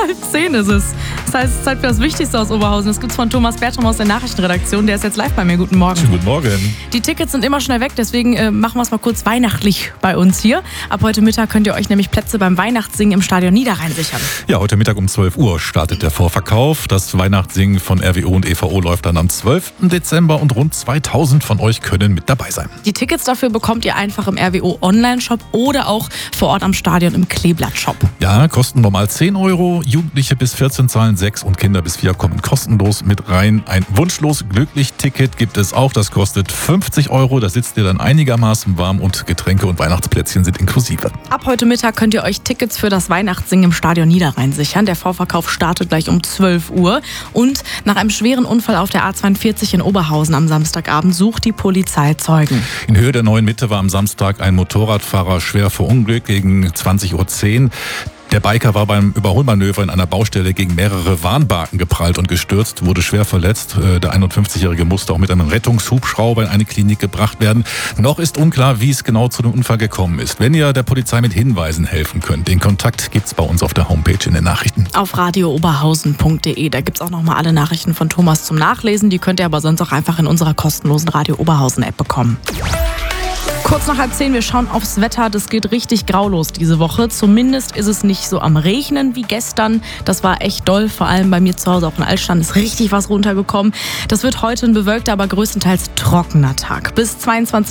9:30 ist es. Das heißt, es ist Zeit für das Wichtigste aus Oberhausen. Das gibt's von Thomas Bertram aus der Nachrichtenredaktion. Der ist jetzt live bei mir. Guten Morgen. Schönen guten Morgen. Die Tickets sind immer schnell weg, deswegen machen wir es mal kurz weihnachtlich bei uns hier. Ab heute Mittag könnt ihr euch nämlich Plätze beim Weihnachtssingen im Stadion Niederrhein sichern. Ja, heute Mittag um 12 Uhr startet der Vorverkauf. Das Weihnachtssingen von RWO und EVO läuft dann am 12. Dezember und rund 2000 von euch können mit dabei sein. Die Tickets dafür bekommt ihr einfach im RWO Online-Shop oder auch vor Ort am Stadion im Kleeblatt-Shop. Ja, kosten normal 10 Euro. Jugendliche bis 14 zahlen 6 und Kinder bis 4 kommen kostenlos mit rein. Ein Wunschlos Glücklich-Ticket gibt es auch. Das kostet 50 Euro. Da sitzt ihr dann einigermaßen warm und Getränke und Weihnachtsplätzchen sind inklusive. Ab heute Mittag könnt ihr euch Tickets für das Weihnachtssingen im Stadion Niederrhein sichern. Der Vorverkauf startet gleich um 12 Uhr. Und nach einem schweren Unfall auf der A42 in Oberhausen am Samstagabend sucht die Polizei Zeugen. In Höhe der Neuen Mitte war am Samstag ein Motorradfahrer schwer verunglückt gegen 20:10 Uhr. Der Biker war beim Überholmanöver in einer Baustelle gegen mehrere Warnbarken geprallt und gestürzt, wurde schwer verletzt. Der 51-Jährige musste auch mit einem Rettungshubschrauber in eine Klinik gebracht werden. Noch ist unklar, wie es genau zu dem Unfall gekommen ist. Wenn ihr der Polizei mit Hinweisen helfen könnt, den Kontakt gibt's bei uns auf der Homepage in den Nachrichten. Auf radiooberhausen.de. Da gibt's auch nochmal alle Nachrichten von Thomas zum Nachlesen. Die könnt ihr aber sonst auch einfach in unserer kostenlosen Radio Oberhausen App bekommen. Kurz nach 9:30, wir schauen aufs Wetter. Das geht richtig graulos diese Woche. Zumindest ist es nicht so am Regnen wie gestern. Das war echt doll. Vor allem bei mir zu Hause auch in Altstein ist richtig was runtergekommen. Das wird heute ein bewölkter, aber größtenteils trockener Tag. Bis 22